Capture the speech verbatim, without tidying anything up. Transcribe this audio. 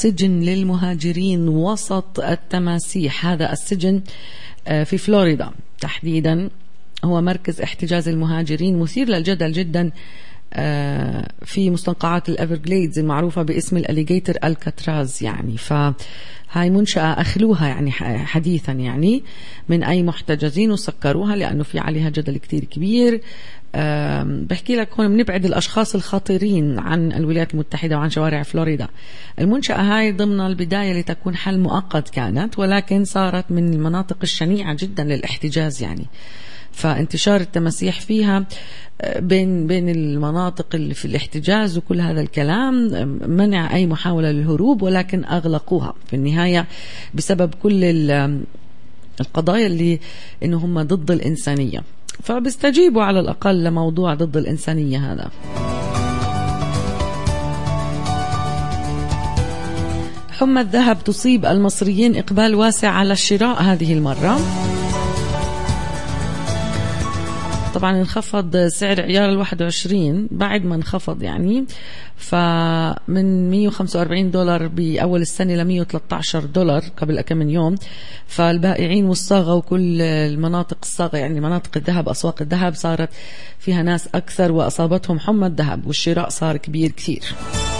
سجن للمهاجرين وسط التماسيح. هذا السجن في فلوريدا تحديدا هو مركز احتجاز المهاجرين، مثير للجدل جدا في مستنقعات الأفرغليدز المعروفة باسم الأليجيتر الكاتراز. يعني فهاي منشأة أخلوها يعني حديثا يعني من أي محتجزين وسكروها لأنه في عليها جدل كتير كبير. بحكي لك هون بنبعد الأشخاص الخطيرين عن الولايات المتحدة وعن شوارع فلوريدا. المنشأة هاي ضمن البداية لتكون حل مؤقت كانت، ولكن صارت من المناطق الشنيعة جدا للاحتجاز يعني. فانتشار التماسيح فيها بين بين المناطق اللي في الاحتجاز وكل هذا الكلام منع أي محاولة للهروب، ولكن أغلقوها في النهاية بسبب كل القضايا اللي إنه هم ضد الإنسانية. فبيستجيبوا على الأقل لموضوع ضد الإنسانية هذا. حمى الذهب تصيب المصريين، إقبال واسع على الشراء هذه المرة. طبعا انخفض سعر عيار الواحد وعشرين بعد ما انخفض يعني، فمن مية وخمسة وأربعين دولار بأول السنة ل مية وثلاثة عشر دولار قبل كم من يوم. فالبائعين والصاغة وكل المناطق الصاغة يعني مناطق الذهب، أسواق الذهب صارت فيها ناس أكثر وأصابتهم حمى الذهب والشراء صار كبير كثير.